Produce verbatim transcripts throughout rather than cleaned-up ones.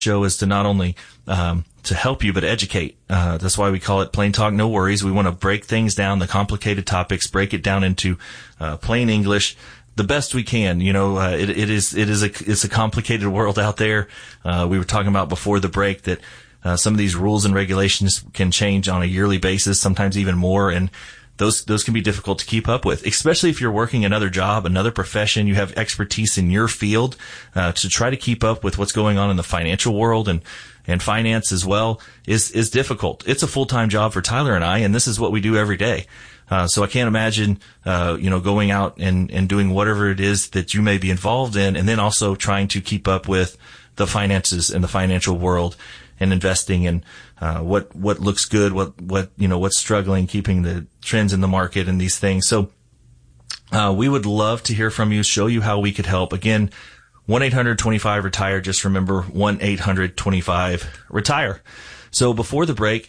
show is to not only um, to help you, but educate. Uh, that's why we call it Plain Talk, No Worries. We want to break things down, the complicated topics, break it down into uh, plain English the best we can. You know, uh, it, it is it is a it's a complicated world out there. Uh, we were talking about before the break that uh, some of these rules and regulations can change on a yearly basis, sometimes even more, and those those can be difficult to keep up with, especially if you're working another job, another profession, you have expertise in your field, uh, to try to keep up with what's going on in the financial world and and finance as well is is difficult. It's a full-time job for Tyler and I, and this is what we do every day. Uh, so I can't imagine, uh, you know, going out and, and doing whatever it is that you may be involved in, and then also trying to keep up with the finances in the financial world and investing in, uh, what, what looks good, what, what, you know, what's struggling, keeping the trends in the market and these things. So, uh, we would love to hear from you, show you how we could help. Again, one eight hundred twenty-five retire. Just remember one eight hundred twenty-five retire. So before the break,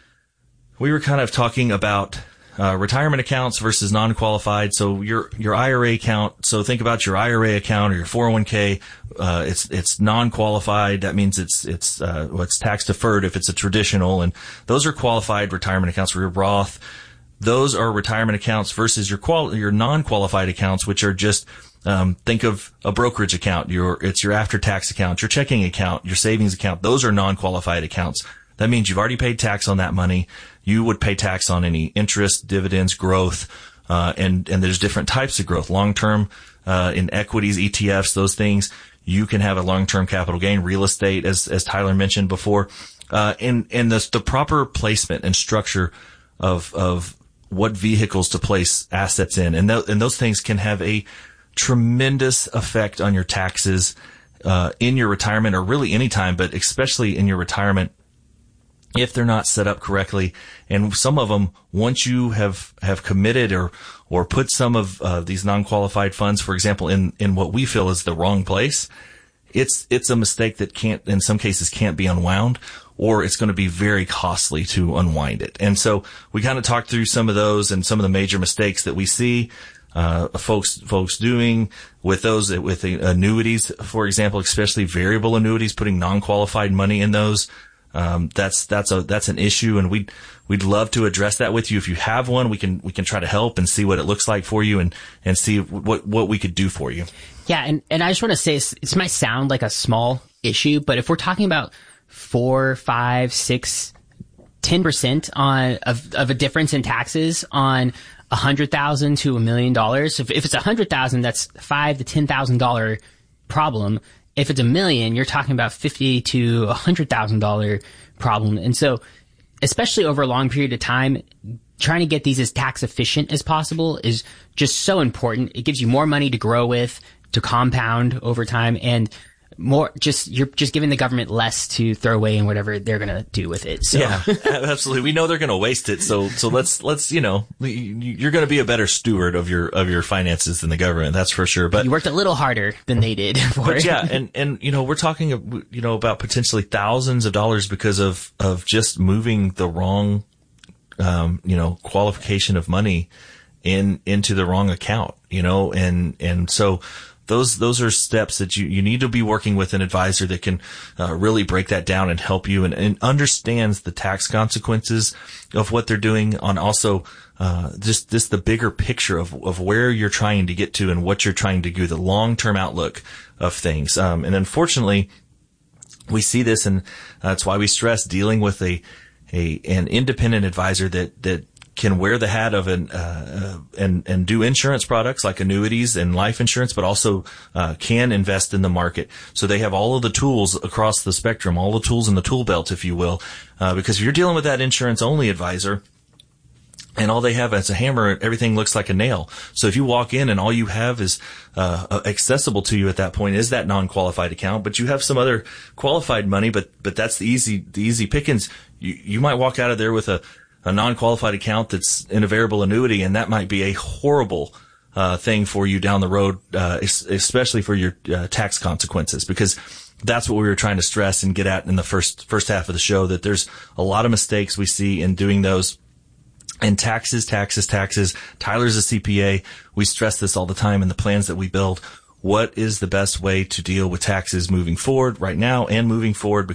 we were kind of talking about Uh, retirement accounts versus non-qualified. So your, your I R A account. So think about your I R A account or your four oh one k. Uh, it's, it's non-qualified. That means it's, it's, uh, well, it's tax deferred if it's a traditional. And those are qualified retirement accounts for your Roth. Those are retirement accounts versus your qual, your non-qualified accounts, which are just, um, think of a brokerage account. Your, it's your after-tax account, your checking account, your savings account. Those are non-qualified accounts. That means you've already paid tax on that money. You would pay tax on any interest, dividends, growth, uh, and, and there's different types of growth. Long-term, uh, in equities, E T Fs, those things. You can have a long-term capital gain, real estate, as, as Tyler mentioned before. Uh, and, and the, the proper placement and structure of, of what vehicles to place assets in. And, th- and those things can have a tremendous effect on your taxes, uh, in your retirement or really any time, but especially in your retirement, if they're not set up correctly. And some of them, once you have, have committed or, or put some of uh, these non-qualified funds, for example, in, in what we feel is the wrong place, it's, it's a mistake that can't, in some cases can't be unwound, or it's going to be very costly to unwind it. And so we kind of talked through some of those and some of the major mistakes that we see, uh, folks, folks doing with those, with the annuities, for example, especially variable annuities, putting non-qualified money in those. Um, that's, that's a, that's an issue, and we'd, we'd love to address that with you. If you have one, we can, we can try to help and see what it looks like for you and, and see what, what we could do for you. Yeah. And, and I just want to say this, this might sound like a small issue, but if we're talking about four, five, six, ten percent on, of, of a difference in taxes on a hundred thousand to a million dollars, if, if it's a hundred thousand, that's five to ten thousand dollar problem. If it's a million, you're talking about fifty to a hundred thousand dollar problem. And so, especially over a long period of time, trying to get these as tax efficient as possible is just so important. It gives you more money to grow with, to compound over time, and more just, you're just giving the government less to throw away and whatever they're going to do with it. So. Yeah, absolutely. We know they're going to waste it. So, so let's, let's, you know, you're going to be a better steward of your, of your finances than the government. That's for sure. But you worked a little harder than they did for but it. Yeah. And, and, you know, we're talking, you know, about potentially thousands of dollars because of, of just moving the wrong, um, you know, qualification of money in, into the wrong account, you know, and, and so, Those, those are steps that you, you need to be working with an advisor that can uh, really break that down and help you and, and understands the tax consequences of what they're doing on also, uh, just, just the bigger picture of, of where you're trying to get to and what you're trying to do, the long-term outlook of things. Um, and unfortunately, we see this, and that's why we stress dealing with a, a, an independent advisor that, that, can wear the hat of an, uh, and, and do insurance products like annuities and life insurance, but also, uh, can invest in the market. So they have all of the tools across the spectrum, all the tools in the tool belt, if you will. Uh, because if you're dealing with that insurance only advisor and all they have is a hammer, everything looks like a nail. So if you walk in and all you have is, uh, accessible to you at that point is that non-qualified account, but you have some other qualified money, but, but that's the easy, the easy pickings. You, you might walk out of there with a, a non-qualified account that's in a variable annuity, and that might be a horrible uh thing for you down the road, uh especially for your uh, tax consequences, because that's what we were trying to stress and get at in the first first half of the show, that there's a lot of mistakes we see in doing those. And taxes, taxes, taxes. Tyler's a C P A. We stress this all the time in the plans that we build. what is the best way to deal with taxes moving forward right now and moving forward,